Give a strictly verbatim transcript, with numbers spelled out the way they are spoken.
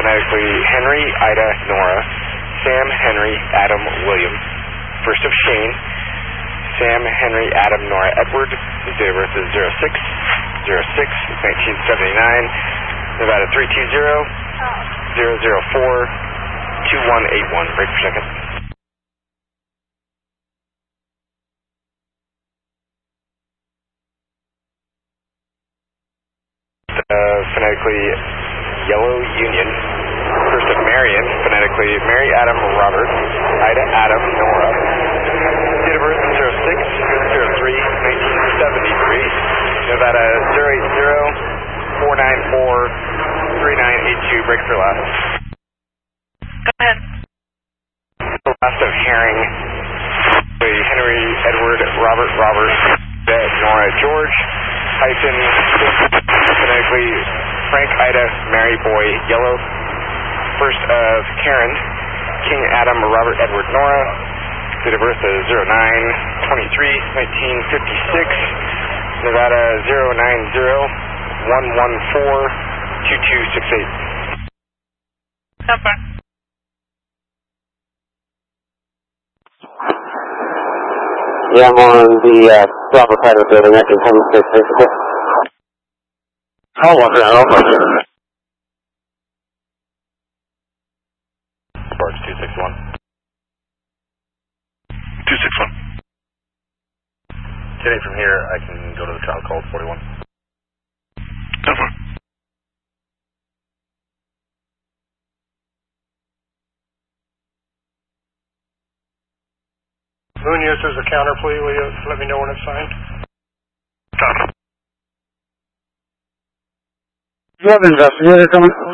phonetically Henry, Ida, Nora, Sam, Henry, Adam, William. First of Shane, Sam, Henry, Adam, Nora, Edward. His date of birth is zero six zero six nineteen seventy-nine. Nevada three two zero zero zero four two one eight one. Break per second. Uh, phonetically Yellow Union. First of Marion, phonetically Mary, Adam, Robert, Ida, Adam, Nora. Date of birth is zero six zero three nineteen seventy-three. Nevada zero eight zero four nine four three nine eight two. Break for last. Go ahead. The last of Herring, Henry, Edward, Robert, Robert, Nora, George, hyphen, phonetically Frank, Ida, Mary, Boy, Yellow. First of Karen, King, Adam, Robert, Edward, Nora. Date of birth is zero nine twenty-three nineteen fifty-six. Nevada zero nine zero one one four two two six eight. Number. Yeah, I'm on the uh, Bravo side of the building. I can come and stay safe. I'll walk around. I'll walk around. Barge two six one. two six one. Today from here, I can go to the tower called forty-one. Over. Munoz, there's a counter plea. Will you let me know when it's signed? Stop. You have an investigator coming?